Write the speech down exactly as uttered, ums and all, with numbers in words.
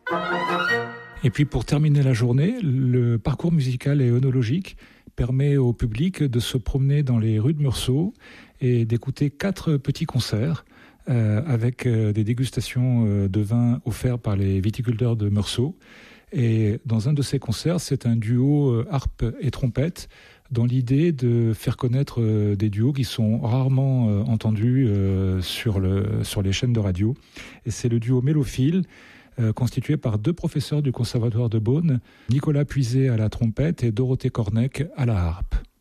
Et puis pour terminer la journée, le parcours musical et œnologique permet au public de se promener dans les rues de Meursault et d'écouter quatre petits concerts euh, avec euh, des dégustations euh, de vin offerts par les viticulteurs de Meursault. Et dans un de ces concerts, c'est un duo euh, harpe et trompette dans l'idée de faire connaître euh, des duos qui sont rarement euh, entendus euh, sur, le, sur les chaînes de radio. Et c'est le duo Mélophile, euh, constitué par deux professeurs du Conservatoire de Beaune, Nicolas Puiset à la trompette et Dorothée Cornec à la harpe.